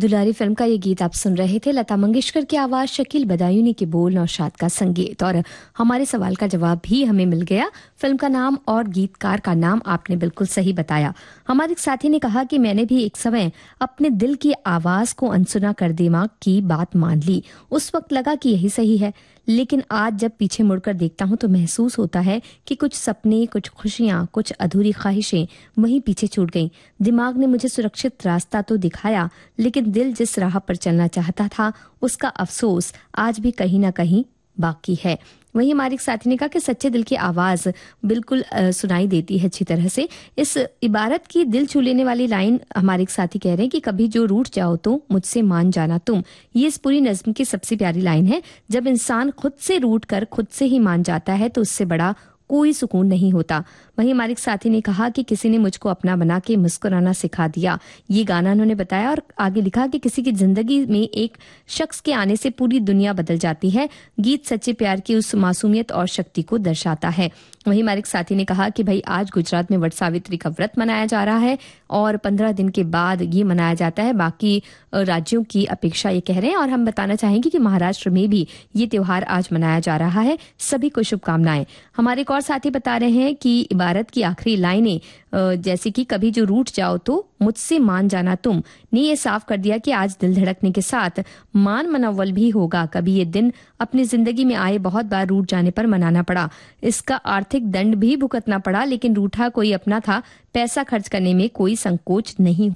दुलारी film का ये गीत आप सुन रहे थे। लता मंगेशकर की आवाज, शकील बदायूनी के बोल, नौशाद का संगीत। और हमारे सवाल का जवाब भी हमें मिल गया। फिल्म का नाम और गीतकार का नाम आपने बिल्कुल सही बताया। हमारे एक साथी ने कहा कि मैंने भी एक समय अपने दिल की आवाज को अनसुना कर दिमाग की बात मान ली। उस वक्त लगा कि यही सही है, लेकिन आज जब पीछे मुड़कर देखता हूं तो महसूस होता है कि कुछ सपने, कुछ खुशियां, कुछ अधूरी ख्वाहिशें वहीं पीछे छूट गईं। दिमाग ने मुझे सुरक्षित रास्ता तो दिखाया, लेकिन दिल जिस राह पर चलना चाहता था उसका अफसोस आज भी कहीं ना कहीं बाकी है। वही हमारे एक साथी ने कहा कि सच्चे दिल की आवाज बिल्कुल सुनाई देती है अच्छी तरह से। इस इबारत की दिल छू लेने वाली लाइन हमारे एक साथी कह रहे हैं कि कभी जो रूठ जाओ तो मुझसे मान जाना तुम। ये इस पूरी नज्म की सबसे प्यारी लाइन है। जब इंसान खुद से रूठ कर खुद से ही मान जाता है तो उससे बड़ा कोई सुकून नहीं होता। वहीं हमारे एक साथी ने कहा कि किसी ने मुझको अपना बना के मुस्कुराना सिखा दिया। ये गाना उन्होंने बताया और आगे लिखा कि किसी की जिंदगी में एक शख्स के आने से पूरी दुनिया बदल जाती है। गीत सच्चे प्यार की उस मासूमियत और शक्ति को दर्शाता है। वहीं हमारे एक साथी ने कहा कि भाई आज गुजरात में वट सावित्री का व्रत मनाया जा रहा है और 15 दिन के बाद ये मनाया जाता है। बाकी राज्यों की अपेक्षा ये कह रहे हैं। और हम बताना चाहेंगे कि महाराष्ट्र में भी ये त्योहार आज मनाया जा रहा है। सभी को शुभकामनाएं। हमारे एक और साथी बता रहे हैं कि इबारत की आखिरी लाइनें जैसे कि कभी जो रूठ जाओ तो मुझसे मान जाना तुम ने ये साफ कर दिया कि आज दिल धड़कने के साथ मान मनव्वल भी होगा। कभी ये दिन अपनी जिंदगी में आए बहुत बार रूठ जाने पर मनाना पड़ा, इसका आर्थिक दंड भी भुगतना पड़ा, लेकिन रूठा कोई अपना था, पैसा खर्च करने में कोई संकोच नहीं